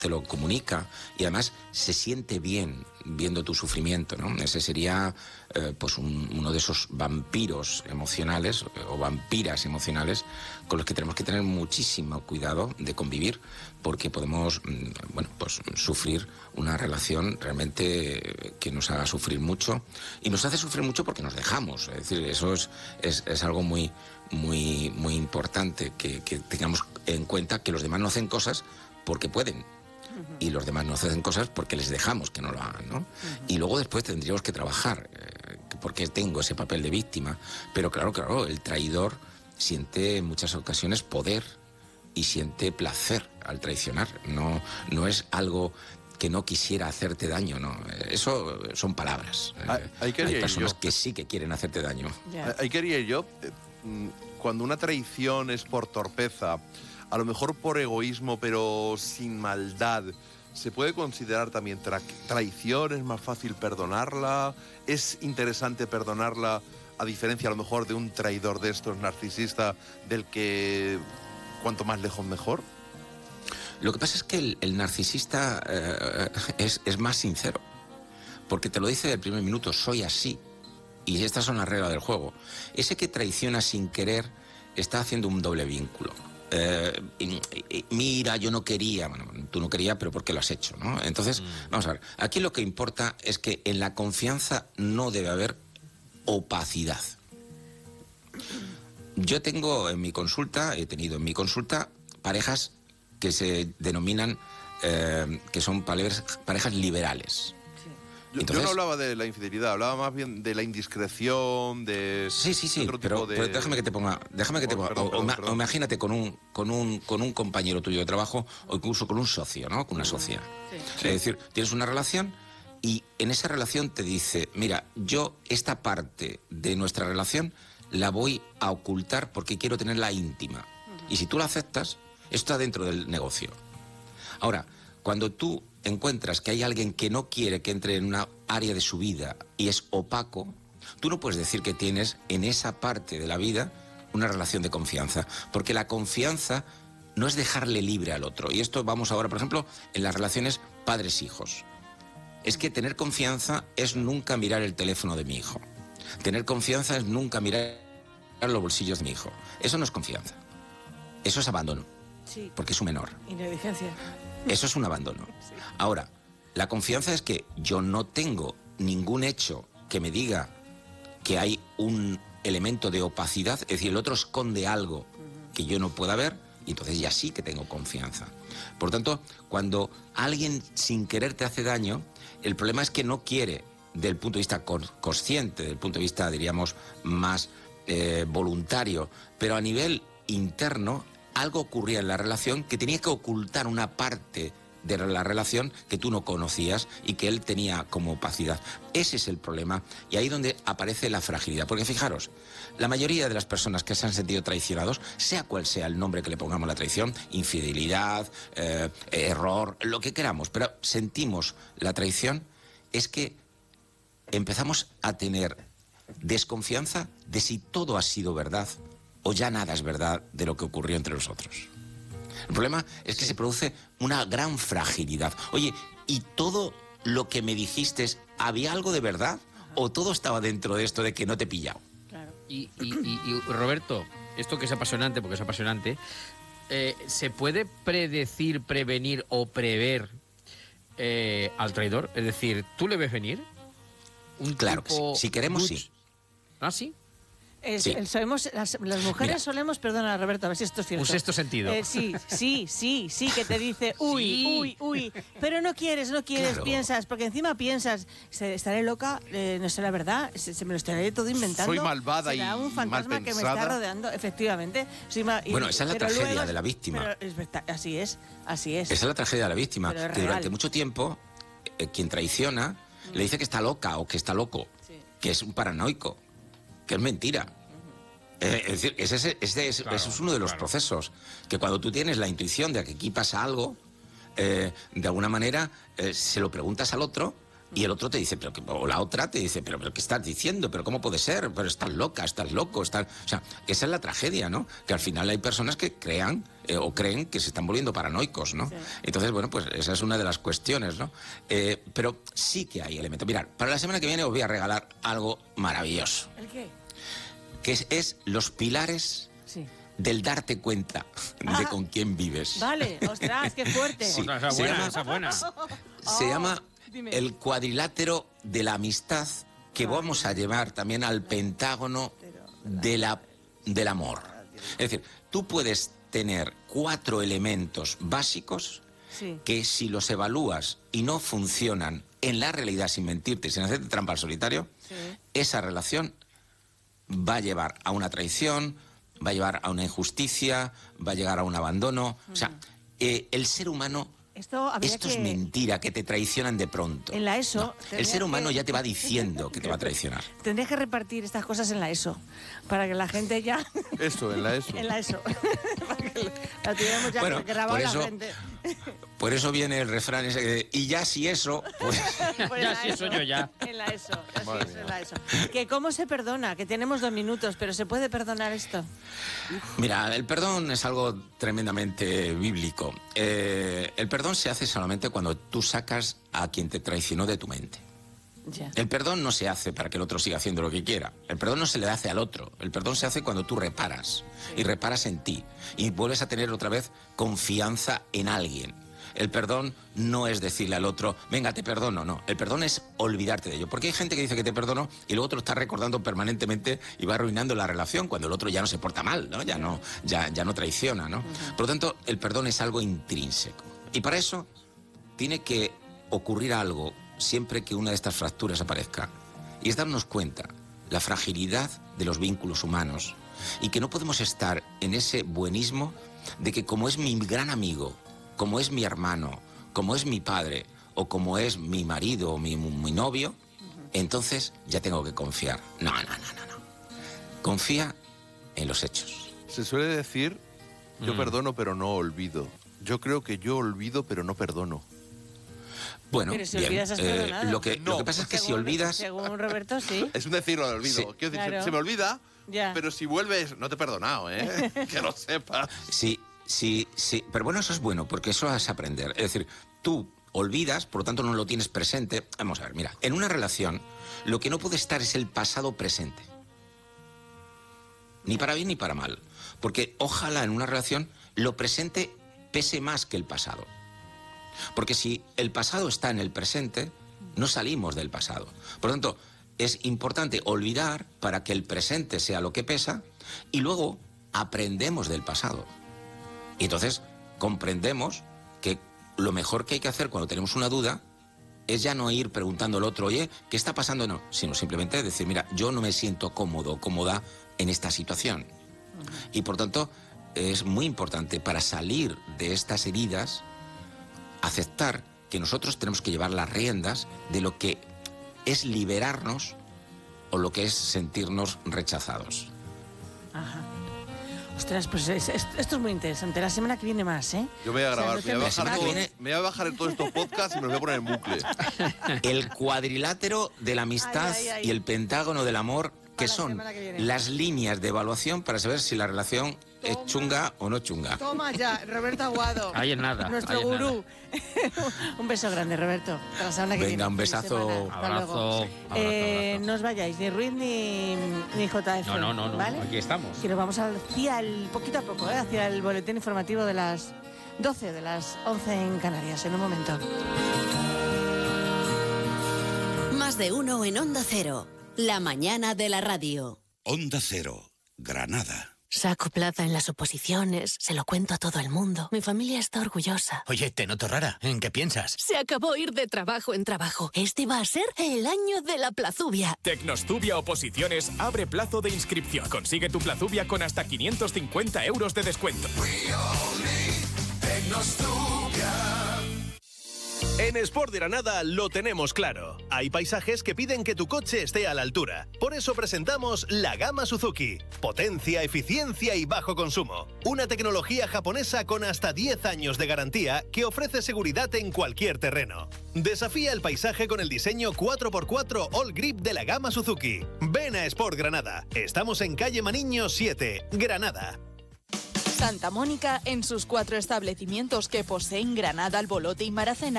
te lo comunica y además se siente bien viendo tu sufrimiento, ¿no? Ese sería pues uno de esos vampiros emocionales o vampiras emocionales con los que tenemos que tener muchísimo cuidado de convivir, porque podemos pues sufrir una relación realmente que nos haga sufrir mucho, y nos hace sufrir mucho porque nos dejamos. Es decir, eso es algo muy importante, que tengamos en cuenta que los demás no hacen cosas porque pueden. Y los demás no hacen cosas porque les dejamos que no lo hagan, ¿no? Y luego después tendríamos que trabajar, porque tengo ese papel de víctima. Pero claro, el traidor siente en muchas ocasiones poder y siente placer al traicionar. No es algo que no quisiera hacerte daño, ¿no? Eso son palabras. Hay personas que sí que quieren hacerte daño. Ahí quería yo, cuando una traición es por torpeza, a lo mejor por egoísmo, pero sin maldad, ¿se puede considerar también traición? ¿Es más fácil perdonarla? ¿Es interesante perdonarla, a diferencia a lo mejor de un traidor de estos narcisista, del que cuanto más lejos mejor? Lo que pasa es que el narcisista es más sincero, porque te lo dice del primer minuto: soy así, y estas son las reglas del juego. Ese que traiciona sin querer está haciendo un doble vínculo. Mira, yo no quería. Bueno, tú no querías, pero ¿por qué lo has hecho, no? Entonces, vamos a ver, aquí lo que importa es que en la confianza no debe haber opacidad. Yo tengo en mi consulta, he tenido en mi consulta parejas que se denominan, que son parejas liberales. Entonces, yo no hablaba de la infidelidad, hablaba más bien de la indiscreción, de... Sí, pero déjame que te ponga... O imagínate con un compañero tuyo de trabajo, o incluso con un socio, ¿no? Con una socia. Sí. Es decir, tienes una relación y en esa relación te dice: mira, yo esta parte de nuestra relación la voy a ocultar porque quiero tenerla íntima. Y si tú la aceptas, esto está dentro del negocio. Ahora, cuando tú encuentras que hay alguien que no quiere que entre en una área de su vida y es opaco, tú no puedes decir que tienes en esa parte de la vida una relación de confianza, porque la confianza no es dejarle libre al otro. Y esto vamos ahora, por ejemplo, en las relaciones padres-hijos. Es que tener confianza es nunca mirar el teléfono de mi hijo. Tener confianza es nunca mirar los bolsillos de mi hijo. Eso no es confianza. Eso es abandono. Sí. Porque es un menor. Y negligencia. Eso es un abandono. Sí. Ahora, la confianza es que yo no tengo ningún hecho que me diga que hay un elemento de opacidad, es decir, el otro esconde algo que yo no pueda ver, y entonces ya sí que tengo confianza. Por tanto, cuando alguien sin querer te hace daño, el problema es que no quiere, del punto de vista consciente, del punto de vista, diríamos, más voluntario, pero a nivel interno, algo ocurría en la relación que tenía que ocultar una parte de la relación que tú no conocías y que él tenía como opacidad. Ese es el problema, y ahí donde aparece la fragilidad. Porque fijaros, la mayoría de las personas que se han sentido traicionados, sea cual sea el nombre que le pongamos a la traición, infidelidad, error, lo que queramos, pero sentimos la traición, es que empezamos a tener desconfianza de si todo ha sido verdad o ya nada es verdad de lo que ocurrió entre nosotros. El problema es que se produce una gran fragilidad. Oye, ¿y todo lo que me dijiste, había algo de verdad? ¿O todo estaba dentro de esto de que no te he pillado? Claro. Y Roberto, esto que es apasionante, porque es apasionante, ¿se puede predecir, prevenir o prever al traidor? Es decir, ¿tú le ves venir? Claro que sí. Si queremos, sí. ¿Ah, sí? Sí. Sabemos, las mujeres solemos, perdona Roberto, a ver si esto es cierto. Un sexto sentido. Sí, que te dice, uy, pero no quieres, claro. Piensas, porque encima piensas, estaré loca, no sé la verdad, se me lo estaré todo inventando. Soy malvada será un fantasma que me está rodeando, efectivamente. Bueno, esa es la tragedia de la víctima. Así es. Esa es la tragedia de la víctima, que durante mucho tiempo quien traiciona le dice que está loca o que está loco, que es un paranoico, que es mentira. Es decir, ese es uno de los procesos, que cuando tú tienes la intuición de que aquí pasa algo, de alguna manera se lo preguntas al otro Y el otro te dice, o la otra te dice, pero ¿qué estás diciendo? ¿Pero cómo puede ser? Pero estás loca, estás loco, estás... O sea, esa es la tragedia, ¿no? Que al final hay personas que creen que se están volviendo paranoicos, ¿no? Sí. Entonces, bueno, pues esa es una de las cuestiones, ¿no? Pero sí que hay elementos. Mirad, para la semana que viene os voy a regalar algo maravilloso. ¿El qué? Que es los pilares... Sí. Del darte cuenta de con quién vives. Vale, ostras, qué fuerte. Sí, esa buena. Se llama el cuadrilátero de la amistad, que vamos a llevar también al pentágono del amor. Es decir, tú puedes tener 4 elementos básicos que si los evalúas y no funcionan en la realidad, sin mentirte, sin hacerte trampa al solitario, esa relación va a llevar a una traición, va a llevar a una injusticia, va a llegar a un abandono. O sea, el ser humano... Esto es mentira, que te traicionan de pronto. En la ESO... No, el ser humano ya te va diciendo que te va a traicionar. Tendrías que repartir estas cosas en la ESO, para que la gente ya... Eso, en la ESO. En la ESO. Para que la tuviéramos ya grabado la gente. Por eso viene el refrán ese de, y ya si eso, pues... ya si eso yo ya. En la ESO, en la ESO. Que cómo se perdona, que tenemos 2 minutos, pero ¿se puede perdonar esto? Mira, el perdón es algo tremendamente bíblico. El perdón se hace solamente cuando tú sacas a quien te traicionó de tu mente. Ya. El perdón no se hace para que el otro siga haciendo lo que quiera. El perdón no se le hace al otro. El perdón se hace cuando tú reparas. Y reparas en ti. Y vuelves a tener otra vez confianza en alguien. El perdón no es decirle al otro, venga, te perdono, no. El perdón es olvidarte de ello. Porque hay gente que dice que te perdono y luego te lo está recordando permanentemente y va arruinando la relación cuando el otro ya no se porta mal, ¿no? Ya no traiciona, ¿no? Por lo tanto, el perdón es algo intrínseco. Y para eso tiene que ocurrir algo siempre que una de estas fracturas aparezca. Y es darnos cuenta la fragilidad de los vínculos humanos y que no podemos estar en ese buenismo de que como es mi gran amigo, como es mi hermano, como es mi padre o como es mi marido o mi novio, entonces ya tengo que confiar. No. Confía en los hechos. Se suele decir, yo perdono pero no olvido. Yo creo que yo olvido pero no perdono. Bueno, pero si bien. Olvidas, has perdonado. Lo que pasa es que si olvidas... Según Roberto, sí. Es un decirlo de olvido. Sí. Quiero decir, Claro. se me olvida, Ya. pero si vuelves, no te he perdonado, ¿eh? Que lo sepas. Sí. Pero bueno, eso es bueno, porque eso es aprender. Es decir, tú olvidas, por lo tanto no lo tienes presente. Vamos a ver, mira, en una relación lo que no puede estar es el pasado presente. Ni para bien ni para mal. Porque ojalá en una relación lo presente pese más que el pasado. Porque si el pasado está en el presente, no salimos del pasado. Por lo tanto, es importante olvidar para que el presente sea lo que pesa y luego aprendemos del pasado. Y entonces comprendemos que lo mejor que hay que hacer cuando tenemos una duda es ya no ir preguntando al otro, oye, ¿qué está pasando? No, sino simplemente decir, mira, yo no me siento cómodo, cómoda en esta situación. Y por tanto, es muy importante para salir de estas heridas aceptar que nosotros tenemos que llevar las riendas de lo que es liberarnos o lo que es sentirnos rechazados. Ajá. Ostras, pues esto es muy interesante. La semana que viene más, ¿eh? Yo voy a grabar, O sea, no te me voy a bajar en todos estos podcasts y me los voy a poner en bucle. El cuadrilátero de la amistad Ay. y el pentágono del amor, que Para la son semana que viene. las líneas de evaluación para saber si la relación es chunga o no chunga. Toma ya, Roberto Aguado. Ahí es nada. Nuestro ahí es gurú. Un beso grande, Roberto. Hasta la semana que viene. Venga, un besazo. Feliz semana. Hasta luego. Abrazo. No os vayáis, ni Ruiz ni JF. No, ¿vale? aquí estamos. Que nos vamos poquito a poco, hacia el boletín informativo de las 12, de las 11 en Canarias, en un momento. Más de uno en Onda Cero. La mañana de la radio. Onda Cero, Granada. Saco plaza en las oposiciones, se lo cuento a todo el mundo. Mi familia está orgullosa. Oye, te noto rara. ¿En qué piensas? Se acabó ir de trabajo en trabajo. Este va a ser el año de la plazubia. Tecnostubia Oposiciones abre plazo de inscripción. Consigue tu plazubia con hasta 550 euros de descuento. En Sport Granada lo tenemos claro. Hay paisajes que piden que tu coche esté a la altura. Por eso presentamos la gama Suzuki. Potencia, eficiencia y bajo consumo. Una tecnología japonesa con hasta 10 años de garantía que ofrece seguridad en cualquier terreno. Desafía el paisaje con el diseño 4x4 All Grip de la gama Suzuki. Ven a Sport Granada. Estamos en calle Maniño 7, Granada. Santa Mónica, en sus 4 establecimientos que poseen Granada, Albolote y Maracena,